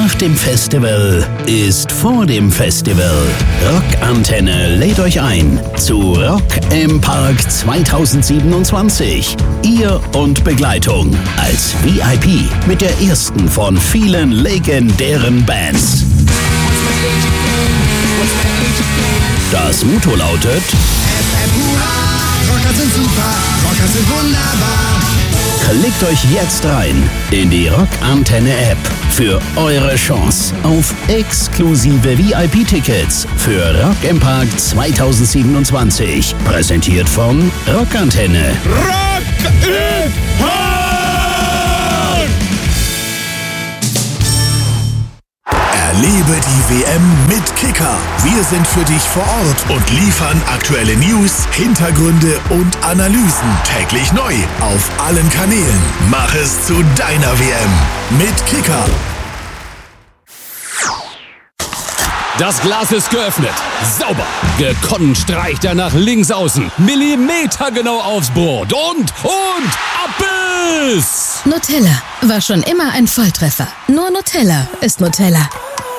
Nach dem Festival ist vor dem Festival. Rockantenne lädt euch ein zu Rock im Park 2027. Ihr und Begleitung als VIP mit der ersten von vielen legendären Bands. Das Motto lautet: FM Hurra, Rocker sind super, Rocker sind wunderbar. Klickt euch jetzt rein in die Rockantenne-App für eure Chance auf exklusive VIP-Tickets für Rock im Park 2027. Präsentiert von Rockantenne. Rock im Park! Erlebe die WM mit Kicker. Wir sind für dich vor Ort und liefern aktuelle News, Hintergründe und Analysen täglich neu auf allen Kanälen. Mach es zu deiner WM mit Kicker. Das Glas ist geöffnet. Sauber. Gekonnt streicht er nach links außen. Millimetergenau aufs Brot. Und Abbiss! Nutella war schon immer ein Volltreffer. Nur Nutella ist Nutella.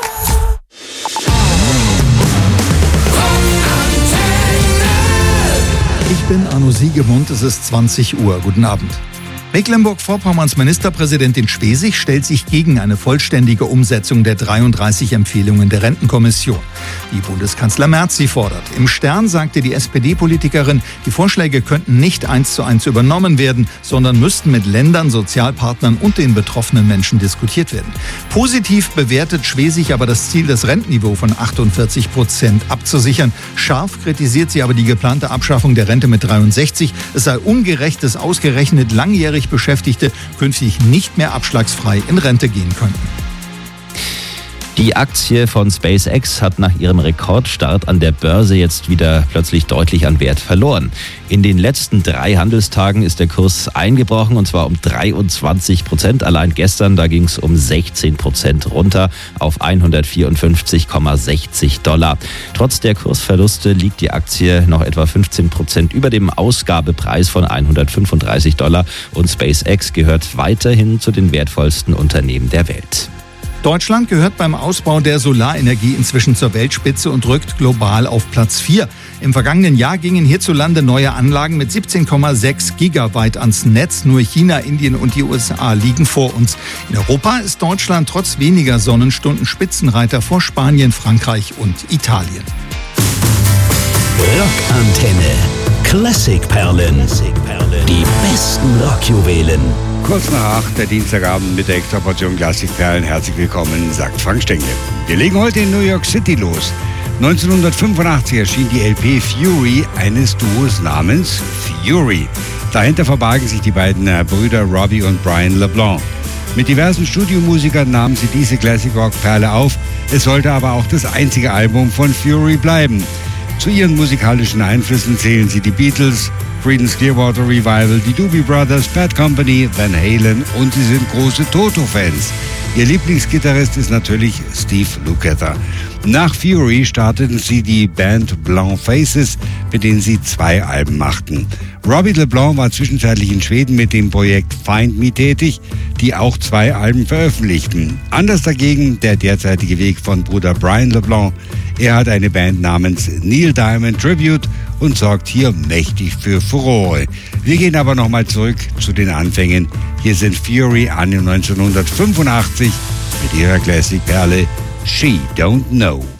Ich bin Arno Siegemund, es ist 20 Uhr. Guten Abend. Mecklenburg-Vorpommerns Ministerpräsidentin Schwesig stellt sich gegen eine vollständige Umsetzung der 33 Empfehlungen der Rentenkommission, wie Bundeskanzler Merz sie fordert. Im Stern sagte die SPD-Politikerin, die Vorschläge könnten nicht 1:1 übernommen werden, sondern müssten mit Ländern, Sozialpartnern und den betroffenen Menschen diskutiert werden. Positiv bewertet Schwesig aber das Ziel, das Rentenniveau von 48% abzusichern. Scharf kritisiert sie aber die geplante Abschaffung der Rente mit 63. Es sei ungerecht, dass ausgerechnet langjährig Beschäftigte künftig nicht mehr abschlagsfrei in Rente gehen könnten. Die Aktie von SpaceX hat nach ihrem Rekordstart an der Börse jetzt wieder plötzlich deutlich an Wert verloren. In den letzten 3 Handelstagen ist der Kurs eingebrochen, und zwar um 23%. Allein gestern, da ging es um 16% runter auf $154,60. Trotz der Kursverluste liegt die Aktie noch etwa 15% über dem Ausgabepreis von $135 und SpaceX gehört weiterhin zu den wertvollsten Unternehmen der Welt. Deutschland gehört beim Ausbau der Solarenergie inzwischen zur Weltspitze und rückt global auf Platz 4. Im vergangenen Jahr gingen hierzulande neue Anlagen mit 17,6 Gigawatt ans Netz. Nur China, Indien und die USA liegen vor uns. In Europa ist Deutschland trotz weniger Sonnenstunden Spitzenreiter vor Spanien, Frankreich und Italien. Rockantenne. Klassikperlen. Die besten Rockjuwelen. Kurz nach 8, der Dienstagabend mit der Extraportion Klassikperlen. Herzlich willkommen, sagt Frank Stengel. Wir legen heute in New York City los. 1985 erschien die LP Fury eines Duos namens Fury. Dahinter verbargen sich die beiden Brüder Robbie und Brian LeBlanc. Mit diversen Studiomusikern nahmen sie diese Classic-Rock-Perle auf. Es sollte aber auch das einzige Album von Fury bleiben. Zu ihren musikalischen Einflüssen zählen sie die Beatles, Creedence Clearwater Revival, die Doobie Brothers, Bad Company, Van Halen und sie sind große Toto-Fans. Ihr Lieblingsgitarrist ist natürlich Steve Lukather. Nach Fury starteten sie die Band Blanc Faces, mit denen sie 2 Alben machten. Robbie LeBlanc war zwischenzeitlich in Schweden mit dem Projekt Find Me tätig, die auch 2 Alben veröffentlichten. Anders dagegen der derzeitige Weg von Bruder Brian LeBlanc. Er hat eine Band namens Neil Diamond Tribute und sorgt hier mächtig für Furore. Wir gehen aber nochmal zurück zu den Anfängen. Hier sind Fury anno 1985 mit ihrer Classic-Perle She Don't Know.